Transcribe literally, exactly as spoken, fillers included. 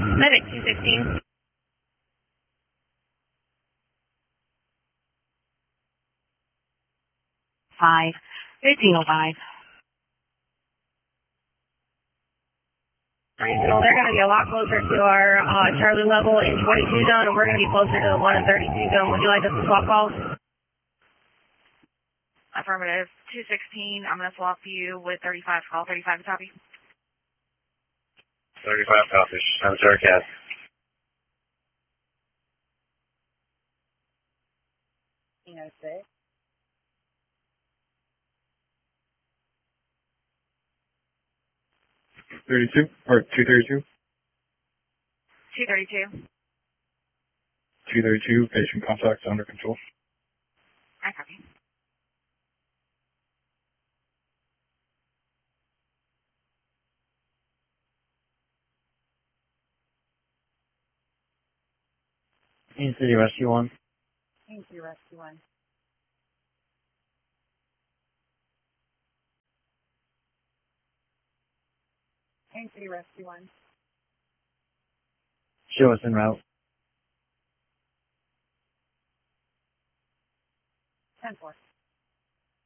Medic two sixteen. five, fifteen oh five. So they're going to be a lot closer to our uh, Charlie level in twenty-two zone, and we're going to be closer to the one in thirty-two zone. Would you like us to swap calls? Affirmative. two sixteen, I'm going to swap you with thirty-five. Call thirty-five to copy. thirty-five copies. I'm sure I can. You know, six. thirty-two, or two thirty-two? two thirty-two. two thirty-two, patient contacts under control. I copy. Kansas City Rescue one. Kansas City Rescue one. Kansas City Rescue one. Show us en route. ten four.